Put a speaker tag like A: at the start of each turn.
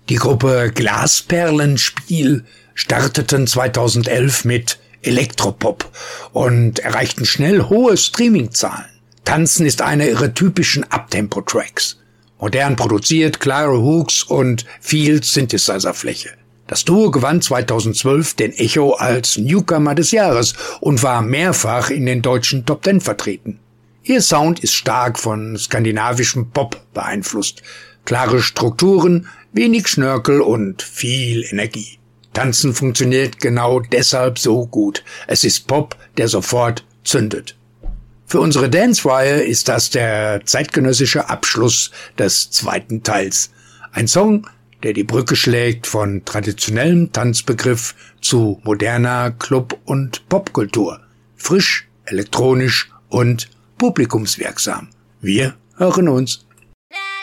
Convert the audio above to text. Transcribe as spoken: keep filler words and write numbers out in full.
A: Die Gruppe Glasperlenspiel starteten zweitausendelf mit Elektropop und erreichten schnell hohe Streamingzahlen. Tanzen ist einer ihrer typischen Uptempo-Tracks. Modern produziert, klare Hooks und viel Synthesizer-Fläche. Das Duo gewann zweitausendzwölf den Echo als Newcomer des Jahres und war mehrfach in den deutschen Top Ten vertreten. Ihr Sound ist stark von skandinavischem Pop beeinflusst. Klare Strukturen, wenig Schnörkel und viel Energie. Tanzen funktioniert genau deshalb so gut. Es ist Pop, der sofort zündet. Für unsere Dance-Reihe ist das der zeitgenössische Abschluss des zweiten Teils. Ein Song, der die Brücke schlägt von traditionellem Tanzbegriff zu moderner Club- und Popkultur. Frisch, elektronisch und publikumswirksam. Wir hören uns.